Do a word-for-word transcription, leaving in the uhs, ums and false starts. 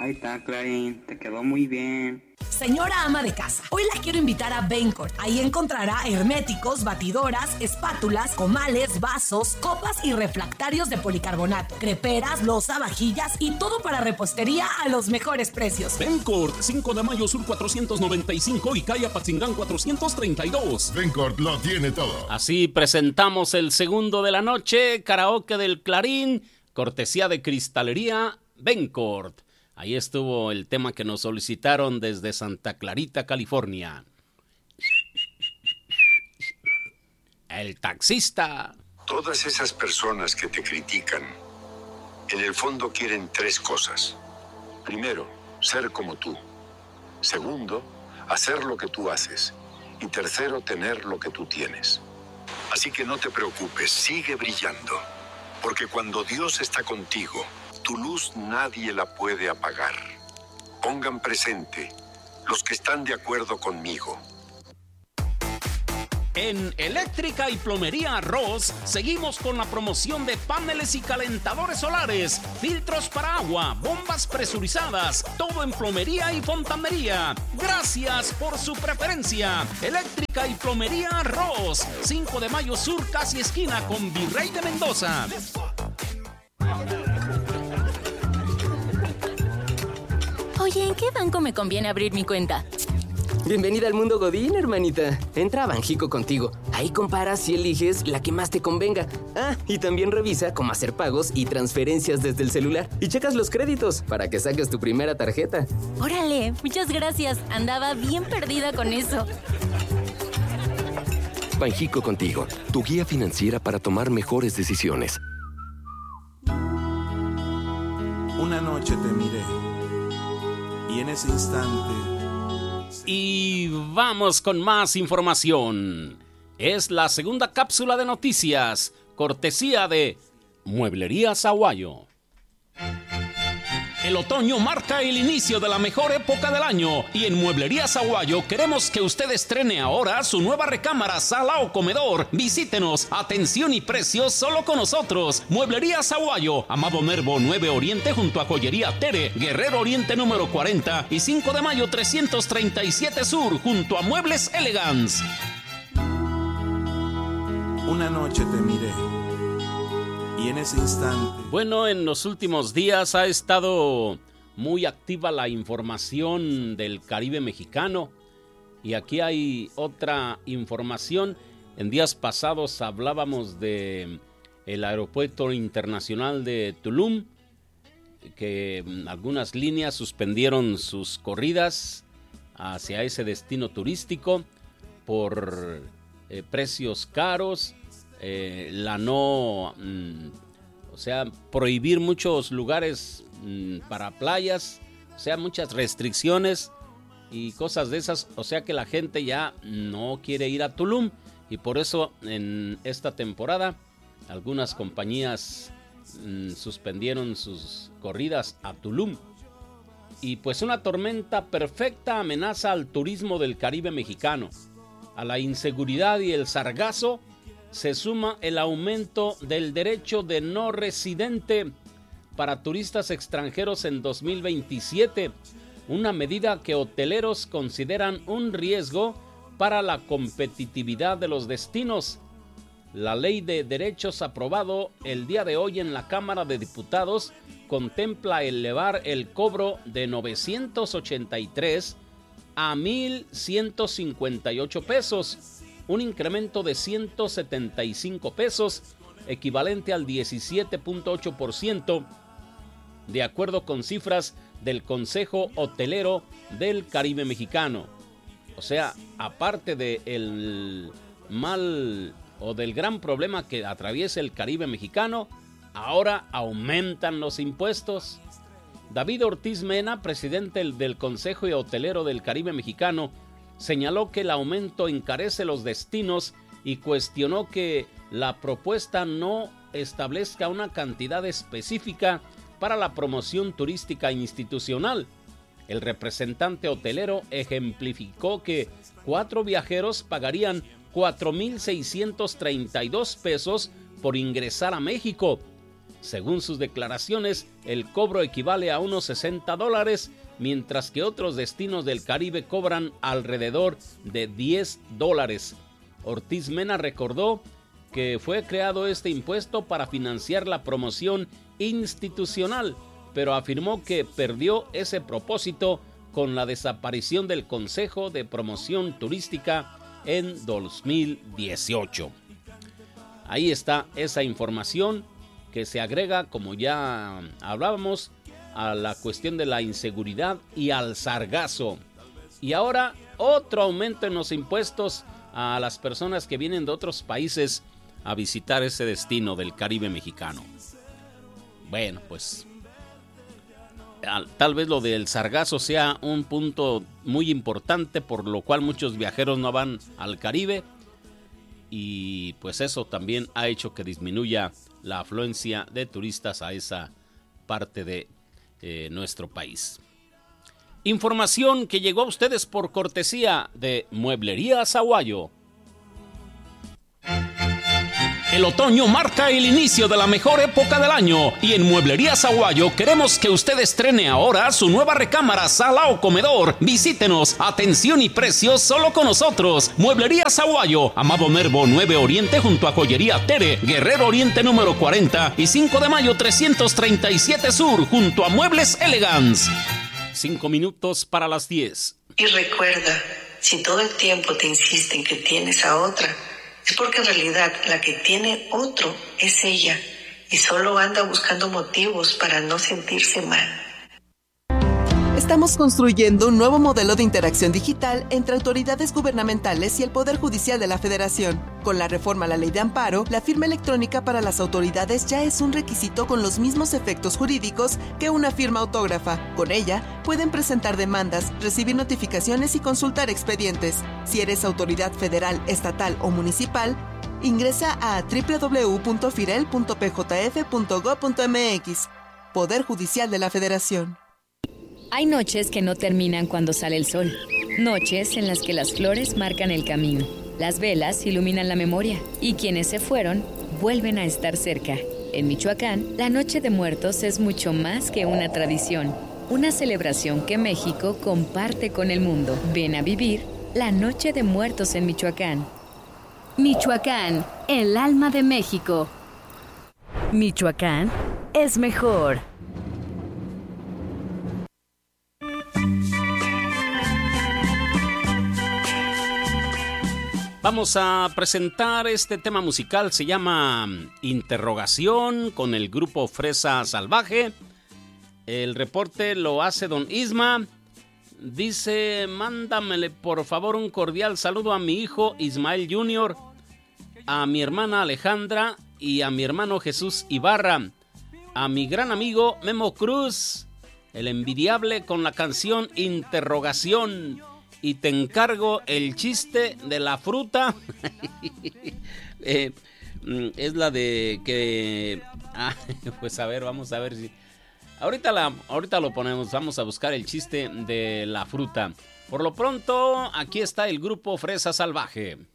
Ahí está, Clarín, te quedó muy bien. Señora ama de casa, hoy la quiero invitar a Bencourt. Ahí encontrará herméticos, batidoras, espátulas, comales, vasos, copas y refractarios de policarbonato, creperas, loza, vajillas y todo para repostería a los mejores precios. Bencourt, cinco de mayo sur cuatrocientos noventa y cinco y calle Apatzingán cuatrocientos treinta y dos. Bencourt lo tiene todo. Así presentamos el segundo de la noche, karaoke del Clarín, cortesía de Cristalería Bencourt. Ahí estuvo el tema que nos solicitaron desde Santa Clarita, California. El taxista. Todas esas personas que te critican, en el fondo quieren tres cosas. Primero, ser como tú. Segundo, hacer lo que tú haces. Y tercero, tener lo que tú tienes. Así que no te preocupes, sigue brillando. Porque cuando Dios está contigo, tu luz nadie la puede apagar. Pongan presente los que están de acuerdo conmigo. En Eléctrica y Plomería Ross seguimos con la promoción de paneles y calentadores solares, filtros para agua, bombas presurizadas, todo en plomería y fontanería. Gracias por su preferencia. Eléctrica y Plomería Ross, cinco de mayo sur, casi esquina con Virrey de Mendoza. Oye, ¿en qué banco me conviene abrir mi cuenta? Bienvenida al mundo Godín, hermanita. Entra a Banjico contigo. Ahí comparas y eliges la que más te convenga. Ah, y también revisa cómo hacer pagos y transferencias desde el celular. Y checas los créditos para que saques tu primera tarjeta. Órale, muchas gracias. Andaba bien perdida con eso. Banjico contigo, tu guía financiera para tomar mejores decisiones. Una noche te miré y en ese instante... Y vamos con más información. Es la segunda cápsula de noticias, cortesía de Mueblería Sahuayo. El otoño marca el inicio de la mejor época del año y en Mueblería Sahuayo queremos que usted estrene ahora su nueva recámara, sala o comedor. Visítenos, atención y precios solo con nosotros. Mueblería Sahuayo, Amado Nervo nueve Oriente junto a Joyería Tere, Guerrero Oriente número cuarenta y cinco de mayo trescientos treinta y siete Sur junto a Muebles Elegance. Una noche te miré y en ese instante... Bueno, en los últimos días ha estado muy activa la información del Caribe mexicano y aquí hay otra información. En días pasados hablábamos de el aeropuerto internacional de Tulum, que algunas líneas suspendieron sus corridas hacia ese destino turístico por eh, precios caros. Eh, la no, mm, o sea, prohibir muchos lugares mm, para playas, o sea, muchas restricciones y cosas de esas, o sea que la gente ya no quiere ir a Tulum y por eso en esta temporada algunas compañías mm, suspendieron sus corridas a Tulum. Y pues una tormenta perfecta amenaza al turismo del Caribe mexicano. A la inseguridad y el sargazo se suma el aumento del derecho de no residente para turistas extranjeros en dos mil veintisiete, una medida que hoteleros consideran un riesgo para la competitividad de los destinos. La ley de derechos aprobado el día de hoy en la Cámara de Diputados contempla elevar el cobro de novecientos ochenta y tres a mil ciento cincuenta y ocho pesos, un incremento de ciento setenta y cinco pesos, equivalente al diecisiete punto ocho por ciento, de acuerdo con cifras del Consejo Hotelero del Caribe Mexicano. O sea, aparte del mal o del gran problema que atraviesa el Caribe mexicano, ahora aumentan los impuestos. David Ortiz Mena, presidente del Consejo Hotelero del Caribe Mexicano, señaló que el aumento encarece los destinos y cuestionó que la propuesta no establezca una cantidad específica para la promoción turística institucional. El representante hotelero ejemplificó que cuatro viajeros pagarían cuatro mil seiscientos treinta y dos pesos por ingresar a México. Según sus declaraciones, el cobro equivale a unos sesenta dólares, mientras que otros destinos del Caribe cobran alrededor de diez dólares. Ortiz Mena recordó que fue creado este impuesto para financiar la promoción institucional, pero afirmó que perdió ese propósito con la desaparición del Consejo de Promoción Turística en dos mil dieciocho. Ahí está esa información que se agrega, como ya hablábamos, a la cuestión de la inseguridad y al sargazo. Y ahora otro aumento en los impuestos a las personas que vienen de otros países a visitar ese destino del Caribe mexicano. Bueno, pues tal vez lo del sargazo sea un punto muy importante, por lo cual muchos viajeros no van al Caribe, y pues eso también ha hecho que disminuya la afluencia de turistas a esa parte de eh, nuestro país. Información que llegó a ustedes por cortesía de Mueblería Zaguayo. El otoño marca el inicio de la mejor época del año, y en Mueblería Zaguayo queremos que usted estrene ahora su nueva recámara, sala o comedor. Visítenos, atención y precios solo con nosotros. Mueblería Zaguayo, Amado Nervo nueve Oriente junto a Joyería Tere, Guerrero Oriente número cuarenta y cinco de mayo trescientos treinta y siete Sur junto a Muebles Elegance. Cinco minutos para las diez. Y recuerda, si todo el tiempo te insisten que tienes a otra, es porque en realidad la que tiene otro es ella, y solo anda buscando motivos para no sentirse mal. Estamos construyendo un nuevo modelo de interacción digital entre autoridades gubernamentales y el Poder Judicial de la Federación. Con la reforma a la Ley de Amparo, la firma electrónica para las autoridades ya es un requisito con los mismos efectos jurídicos que una firma autógrafa. Con ella, pueden presentar demandas, recibir notificaciones y consultar expedientes. Si eres autoridad federal, estatal o municipal, ingresa a doble u doble u doble u punto firel punto p j f punto gob punto m x. Poder Judicial de la Federación. Hay noches que no terminan cuando sale el sol. Noches en las que las flores marcan el camino. Las velas iluminan la memoria. Y quienes se fueron, vuelven a estar cerca. En Michoacán, la Noche de Muertos es mucho más que una tradición. Una celebración que México comparte con el mundo. Ven a vivir la Noche de Muertos en Michoacán. Michoacán, el alma de México. Michoacán es mejor. Vamos a presentar este tema musical, se llama Interrogación, con el grupo Fresa Salvaje. El reporte lo hace don Isma. Dice, mándamele por favor un cordial saludo a mi hijo Ismael junior, a mi hermana Alejandra y a mi hermano Jesús Ibarra, a mi gran amigo Memo Cruz, el envidiable, con la canción Interrogación. Y te encargo el chiste de la fruta. eh, es la de que... Ah, pues a ver, vamos a ver si... Ahorita, la, ahorita lo ponemos, vamos a buscar el chiste de la fruta. Por lo pronto, aquí está el grupo Fresa Salvaje.